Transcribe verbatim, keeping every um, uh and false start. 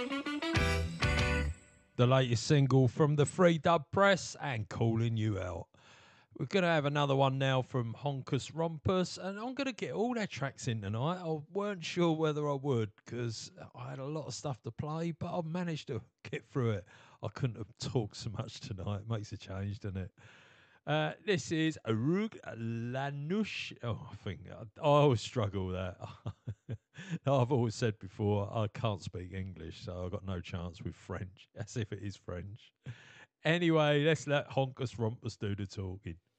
The latest single from the Free Dub Press and Calling You Out. We're going to have another one now from Honkus Rompus, and I'm going to get all their tracks in tonight. I weren't sure whether I would because I had a lot of stuff to play, but I've managed to get through it. I couldn't have talked so much tonight. It makes a change, doesn't it? Uh, this is Arug Lanush. Oh, I think I, I always struggle with that. I've always said before, I can't speak English, so I've got no chance with French, as if it is French. Anyway, let's let Honkus Rompus do the talking.